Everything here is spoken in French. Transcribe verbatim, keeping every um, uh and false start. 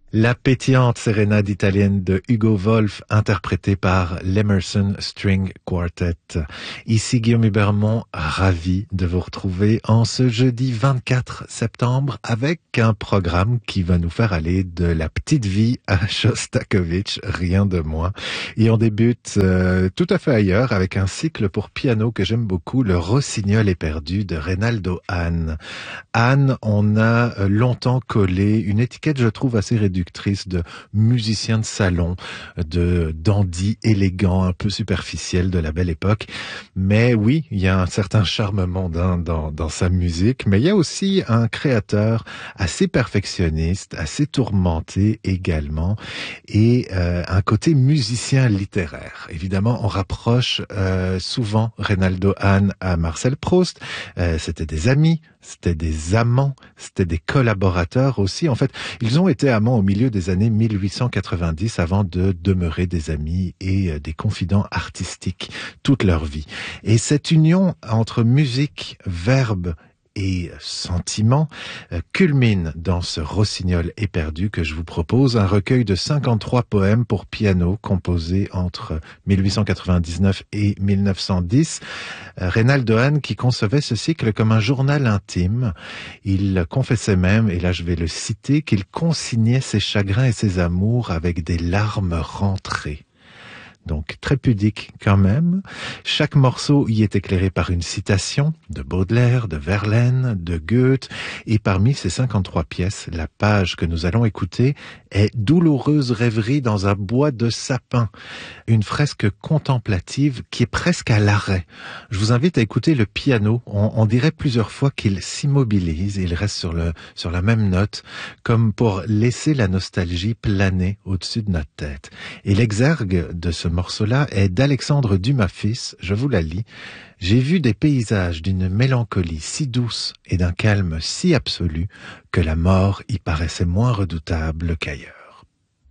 La pétillante sérénade italienne de Hugo Wolf, interprétée par l'Emerson String Quartet. Ici Guillaume Hubermont, ravi de vous retrouver en ce jeudi vingt-quatre septembre avec un programme qui va nous faire aller de la petite vie à Shostakovich, rien de moins. Et on débute euh, tout à fait ailleurs avec un cycle pour piano que j'aime beaucoup, le Rossignol éperdu de Reynaldo Hahn. Hahn, on a longtemps collé une étiquette, je trouve, assez réductrice de musicien de salon, de dandy élégant, un peu superficiel de la belle époque. Mais oui, il y a un certain charme mondain dans, dans sa musique, mais il y a aussi un créateur assez perfectionniste, assez tourmenté également, et euh, un côté musicien littéraire. Évidemment, on rapproche euh, souvent Reynaldo Hahn à Marcel Proust. Euh, c'était des amis, c'était des amants, c'était des collaborateurs aussi. En fait, ils ont été amants au milieu des années mille huit cent quatre-vingt-dix avant de demeurer des amis et des confidents artistiques toute leur vie. Et cette union entre musique, verbe et sentiment euh, culmine dans ce Rossignol éperdu que je vous propose, un recueil de cinquante-trois poèmes pour piano composés entre mille huit cent quatre-vingt-dix-neuf et mille neuf cent dix. Euh, Reynaldo Hahn qui concevait ce cycle comme un journal intime. Il confessait même, et là je vais le citer, qu'il consignait ses chagrins et ses amours avec des larmes rentrées. Donc très pudique quand même. Chaque morceau y est éclairé par une citation de Baudelaire, de Verlaine, de Goethe. Et parmi ces cinquante-trois pièces, la page que nous allons écouter est Douloureuse rêverie dans un bois de sapin. Une fresque contemplative qui est presque à l'arrêt. Je vous invite à écouter le piano. On, on dirait plusieurs fois qu'il s'immobilise. Il reste sur, le, sur la même note, comme pour laisser la nostalgie planer au-dessus de notre tête. Et l'exergue de ce morceau-là est d'Alexandre Dumas fils, je vous la lis. J'ai vu des paysages d'une mélancolie si douce et d'un calme si absolu que la mort y paraissait moins redoutable qu'ailleurs.